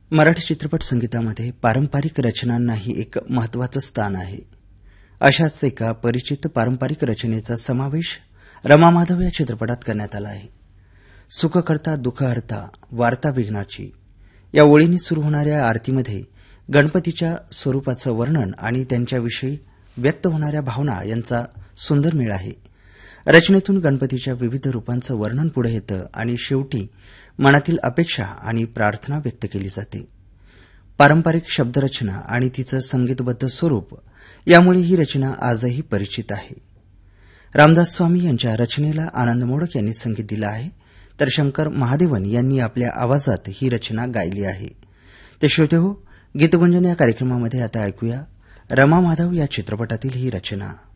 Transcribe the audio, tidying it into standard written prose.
मराठी चित्रपट संगीतामध्ये पारंपरिक रचनांनाही एक महत्वाचं स्थान आहे. अशाच एका परिचित पारंपरिक रचनेचा समावेश रमा माधव या चित्रपटात करण्यात आला आहे. सुख करता दुःख हरता वार्ता विघ्नाची या ओळींनी सुरू होणाऱ्या आरतीमध्ये गणपतीच्या स्वरूपाचं वर्णन आणि त्यांच्याविषयी व्यक्त होणाऱ्या भावना यांचा सुंदर मेळ आहे. रचनेतून गणपतीच्या विविध रूपांचं वर्णन पुढे येतं आणि शेवटी मनातील अपेक्षा आणि प्रार्थना व्यक्त केली जाते. पारंपरिक शब्दरचना आणि तिचं संगीतबद्ध स्वरूप यामुळे ही रचना आजही परिचित आहे. रामदास स्वामी यांच्या रचनेला आनंद मोडक यांनी संगीत दिलं आहे, तर शंकर महादेवन यांनी आपल्या आवाजात ही रचना गायली आहे. ते श्रोते हो, गीतगुंजन या कार्यक्रमामध्ये आता ऐकूया रमा माधव या चित्रपटातील ही रचना.